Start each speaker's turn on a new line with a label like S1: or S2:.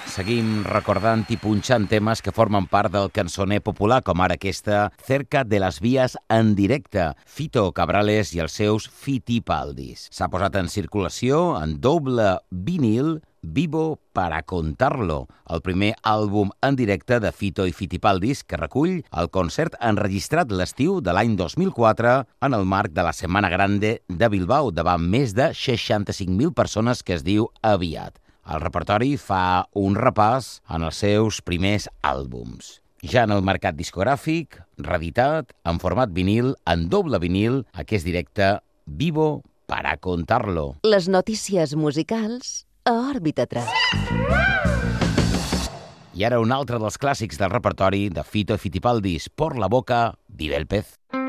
S1: Seguim recordant i punxant temes que formen part del cançoner popular, com ara aquesta Cerca de las Vías en directe, Fito Cabrales i els seus Fitipaldis. S'ha posat en circulació en doble vinil Vivo para contarlo, el primer àlbum en directe de Fito i Fitipaldis que recull el concert enregistrat l'estiu de l'any 2004 en el marc de la Setmana Grande de Bilbao davant més de 65.000 persones que es diu aviat. El repertori fa un repàs en els seus primers àlbums. Ja en el mercat discogràfic, reeditat, en format vinil, en doble vinil, aquest directe Vivo para contarlo.
S2: Les notícies musicals a Òrbita 3.
S1: I ara un altre dels clàssics del repertori de Fito i Fitipaldis, Por la boca, vive el pez.